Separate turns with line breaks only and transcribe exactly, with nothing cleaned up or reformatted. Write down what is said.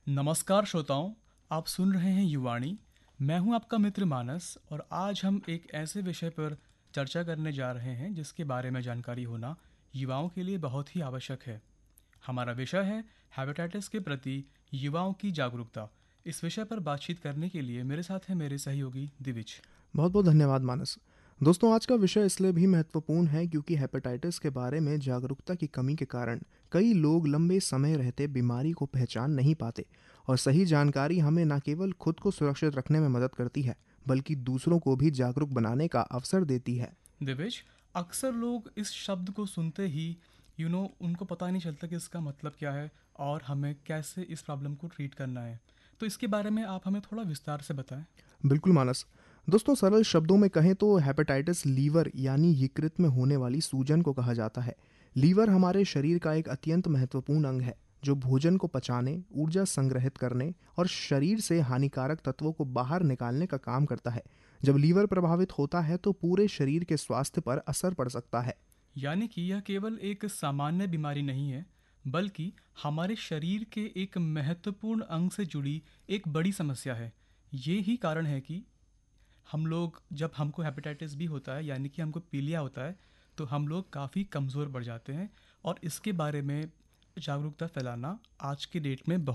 नमस्कार श्रोताओं, आप सुन रहे हैं युवाणी। मैं हूं आपका मित्र मानस और आज हम एक ऐसे विषय पर चर्चा करने जा रहे हैं जिसके बारे में जानकारी होना युवाओं के लिए बहुत ही आवश्यक है। हमारा विषय है हेपेटाइटिस के प्रति युवाओं की जागरूकता। इस विषय पर बातचीत करने के लिए मेरे साथ है मेरे सहयोगी दिविज।
बहुत बहुत धन्यवाद मानस। दोस्तों, आज का विषय इसलिए भी महत्वपूर्ण है क्योंकि हेपेटाइटिस के बारे में जागरूकता की कमी के कारण कई लोग लंबे समय रहते बीमारी को पहचान नहीं पाते। और सही जानकारी हमें न केवल खुद को सुरक्षित रखने में मदद करती है, बल्कि दूसरों को भी जागरूक बनाने का अवसर देती है।
दिविज, अक्सर लोग इस शब्द को सुनते ही यू नो उनको पता नहीं चलता कि इसका मतलब क्या है और हमें कैसे इस प्रॉब्लम को ट्रीट करना है। तो इसके बारे में आप हमें थोड़ा विस्तार से बताएं।
बिल्कुल मानस। दोस्तों, सरल शब्दों में कहें तो हेपेटाइटिस लीवर यानी यकृत में होने वाली सूजन को कहा जाता है। लीवर हमारे शरीर का एक अत्यंत महत्वपूर्ण अंग है, जो भोजन को पचाने, ऊर्जा संग्रहित करने और शरीर से हानिकारक तत्वों को बाहर निकालने का काम करता है। जब लीवर प्रभावित होता है तो पूरे शरीर के स्वास्थ्य पर असर पड़ सकता है।
यानी कि यह केवल एक सामान्य बीमारी नहीं है, बल्कि हमारे शरीर के एक महत्वपूर्ण अंग से जुड़ी एक बड़ी समस्या है। ये ही कारण है कि हम लोग जब हमको हेपेटाइटिस बी होता है यानी कि हमको पीलिया होता है तो हम लोग काफ़ी कमज़ोर पड़ जाते हैं। और इसके बारे में जागरूकता फैलाना आज के डेट में बहुत